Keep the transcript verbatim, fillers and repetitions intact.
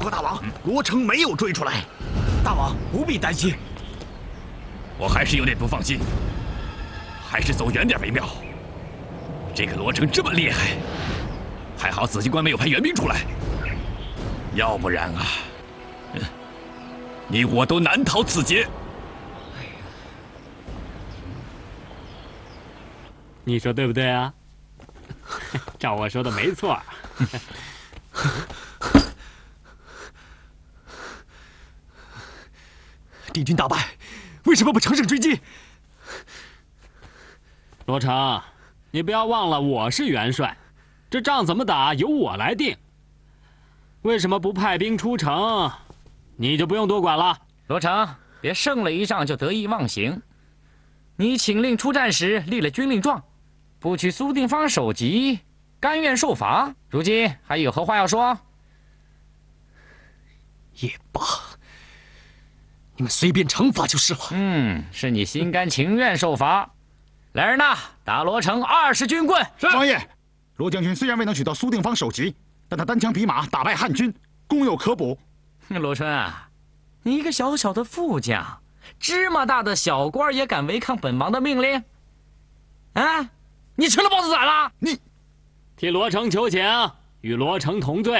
告大王，罗成没有追出来。 大王不必担心， 我还是有点不放心，还是走远点为妙。这个罗成这么厉害，还好紫金关没有派援兵出来，要不然啊，嗯，你我都难逃此劫。 你说对不对啊？照我说的没错。 敌军大败，为什么不乘胜追击？ 罗成，你不要忘了我是元帅，这仗怎么打由我来定。为什么不派兵出城，你就不用多管了。 罗成，别胜了一仗就得意忘形。你请令出战时立了军令状，不去苏定方首级，甘愿受罚。如今还有何话要说？ 也罢，你们随便惩罚就是了。 嗯，是你心甘情愿受罚。来人呐，打罗成二十军棍！ 是。王爷，罗将军虽然未能取到苏定方首级，但他单枪匹马打败汉军，功有可补。 罗春啊，你一个小小的副将，芝麻大的小官也敢违抗本王的命令？啊，你吃了豹子胆了？ 你替罗成求情，与罗成同罪。